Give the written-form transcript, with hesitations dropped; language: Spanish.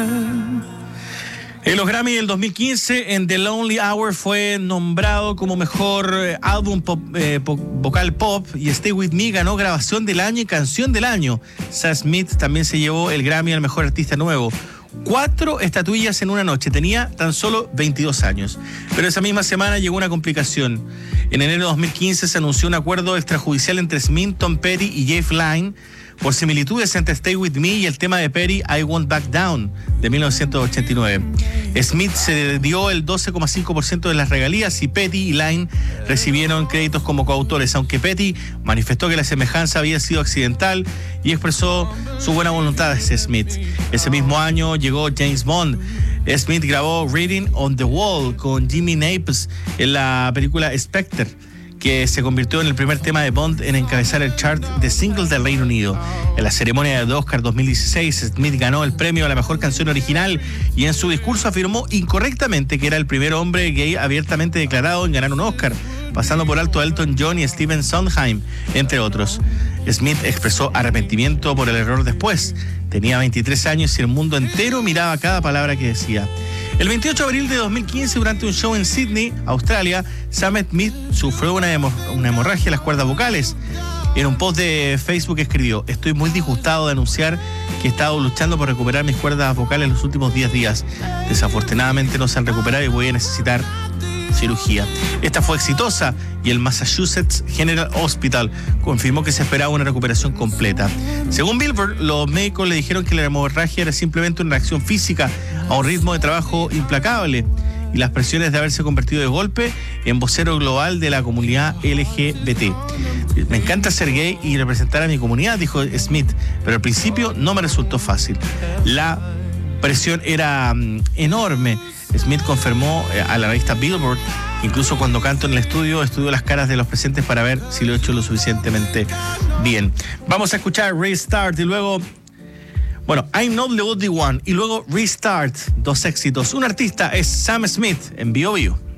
En los Grammy del 2015, en The Lonely Hour fue nombrado como mejor álbum vocal pop, y Stay With Me ganó grabación del año y canción del año. Sam Smith también se llevó el Grammy al mejor artista nuevo. 4 estatuillas en una noche. Tenía tan solo 22 años. Pero esa misma semana llegó una complicación. En enero de 2015 se anunció un acuerdo extrajudicial entre Smith, Tom Petty y Jeff Lynne por similitudes entre Stay With Me y el tema de Petty, I Won't Back Down, de 1989. Smith se dio el 12,5% de las regalías y Petty y Lynne recibieron créditos como coautores, aunque Petty manifestó que la semejanza había sido accidental y expresó su buena voluntad hacia Smith. Ese mismo año llegó James Bond. Smith grabó Reading on the Wall con Jimmy Naples en la película Spectre, que se convirtió en el primer tema de Bond en encabezar el chart de singles del Reino Unido. En la ceremonia de Oscar 2016, Smith ganó el premio a la mejor canción original y en su discurso afirmó incorrectamente que era el primer hombre gay abiertamente declarado en ganar un Oscar, pasando por alto a Elton John y Stephen Sondheim, entre otros. Smith expresó arrepentimiento por el error después. Tenía 23 años y el mundo entero miraba cada palabra que decía. El 28 de abril de 2015, durante un show en Sydney, Australia, Sam Smith sufrió una hemorragia en las cuerdas vocales. En un post de Facebook escribió: "Estoy muy disgustado de anunciar que he estado luchando por recuperar mis cuerdas vocales los últimos 10 días. Desafortunadamente no se han recuperado y voy a necesitar cirugía". Esta fue exitosa y el Massachusetts General Hospital confirmó que se esperaba una recuperación completa. Según Billboard, los médicos le dijeron que la hemorragia era simplemente una reacción física a un ritmo de trabajo implacable y las presiones de haberse convertido de golpe en vocero global de la comunidad LGBT. "Me encanta ser gay y representar a mi comunidad", dijo Smith, "pero al principio no me resultó fácil. La presión era enorme". Smith confirmó a la revista Billboard: "Incluso cuando canto en el estudio las caras de los presentes para ver si lo he hecho lo suficientemente bien". Vamos a escuchar Restart y luego, I'm Not the Only One y luego Restart, 2 éxitos. Un artista es Sam Smith en Bio Bio.